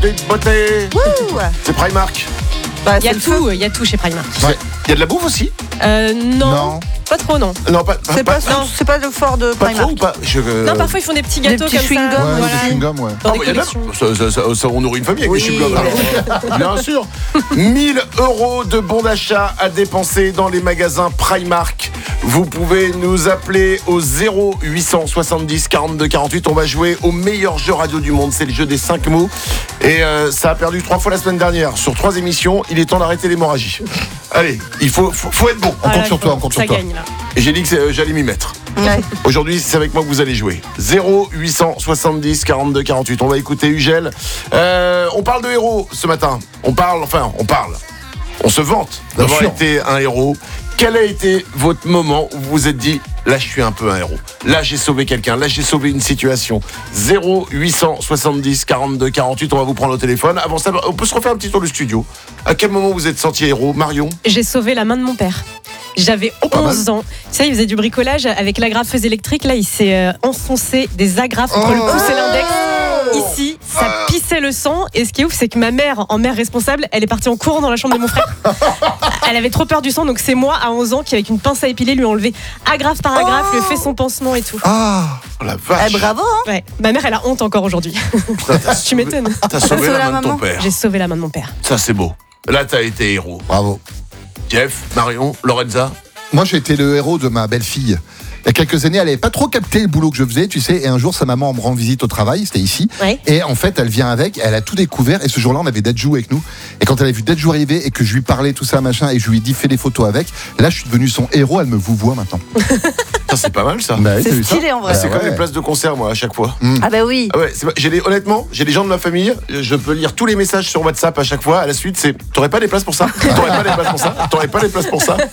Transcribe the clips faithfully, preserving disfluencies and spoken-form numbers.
Des beautés. Wouh. C'est Primark. Bah, Il y a c'est le tout, feu. il y a tout chez Primark. Ouais. Il y a de la bouffe aussi. Euh, non, Non. pas trop, non. Non, pas, C'est pas, non. c'est pas le fort de pas Primark. trop ou pas Je, euh, Non, parfois ils font des petits Des gâteaux petits comme chewing-gums, ça. Ouais, voilà. des chewing-gums, ouais. Dans Ah, des bah, y en a- collections. ça, ça, ça, ça, on nourrit une famille avec Oui, des chewing-gums. Bien sûr. mille euros de bons d'achat à dépenser dans les magasins Primark. Vous pouvez nous appeler au zéro huit cent soixante-dix quarante-deux quarante-huit. On va jouer au meilleur jeu radio du monde. C'est le jeu des cinq mots. Et euh, ça a perdu trois fois la semaine dernière. Sur trois émissions, il est temps d'arrêter l'hémorragie. Allez, il faut, faut, faut être bon. On Ah, compte là, sur il toi, faut- on compte ça sur toi. gagne, là. Et j'ai dit que c'est- euh, j'allais m'y mettre. Ouais. Aujourd'hui, c'est avec moi que vous allez jouer. zéro huit cent soixante-dix quarante-deux quarante-huit. On va écouter Ugel. Euh, on parle de héros ce matin. On parle, enfin, on parle. On se vante d'avoir Bien sûr. été un héros. Quel a été votre moment où vous vous êtes dit, là, je suis un peu un héros. Là, j'ai sauvé quelqu'un. Là, j'ai sauvé une situation. zéro huit cent soixante-dix quarante-deux quarante-huit. On va vous prendre au téléphone. Avant ça, on peut se refaire un petit tour du studio. À quel moment vous êtes senti héros, Marion? J'ai sauvé la main de mon père. J'avais pas onze ans. Tu sais, il faisait du bricolage avec l'agrafeuse électrique. Là, il s'est euh, enfoncé des agrafes entre le pouce et l'index. Ici, ça pissait le sang. Et ce qui est ouf, c'est que ma mère, en mère responsable, elle est partie en courant dans la chambre de mon frère. Elle avait trop peur du sang, donc c'est moi, à onze ans, qui, avec une pince à épiler, lui a enlevé agrafe par agrafe, Oh. lui a fait son pansement et tout. Ah, Oh la vache. Eh, bravo, hein. Ouais. Ma mère, elle a honte encore aujourd'hui. Putain, t'as Tu m'étonnes. T'as sauvé la main de ton père. J'ai sauvé la main de mon père. Ça, c'est beau. Là, t'as été héros. bravo. Jeff, Marion, Lorenza. Moi, j'ai été le héros de ma belle-fille. Il y a quelques années, elle n'avait pas trop capté le boulot que je faisais, tu sais. Et un jour, sa maman me rend visite au travail, c'était ici. Ouais. Et en fait, elle vient avec, elle a tout découvert. Et ce jour-là, on avait Dadju avec nous. Et quand elle a vu Dadju arriver et que je lui parlais tout ça, machin, et je lui ai dit fais des photos avec, là, je suis devenu son héros. Elle me vouvoie maintenant. Ça, c'est pas mal, ça. Bah oui, C'est t'as vu ça stylé, en vrai. Ah, c'est Bah comme ouais. les places de concert, moi, à chaque fois. Ah bah oui. Ah ouais, c'est pas- j'ai des, honnêtement, j'ai des gens de ma famille, je peux lire tous les messages sur WhatsApp à chaque fois. À la suite, c'est t'aurais pas des places pour ça T'aurais pas des places pour ça T'aurais pas des places pour ça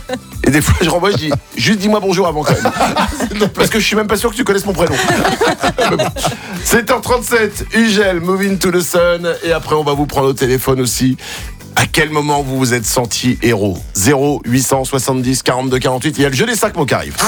Et des fois, je renvoie, je dis juste dis-moi bonjour avant quand même. Parce que je suis même pas sûr que tu connaisses mon prénom. Mais bon. sept heures trente-sept, Ugel, Moving to the Sun. Et après, on va vous prendre au téléphone aussi. À quel moment vous vous êtes senti héros? zéro huit cent soixante-dix quarante-deux quarante-huit. Il y a le jeu des cinq mots qui arrive.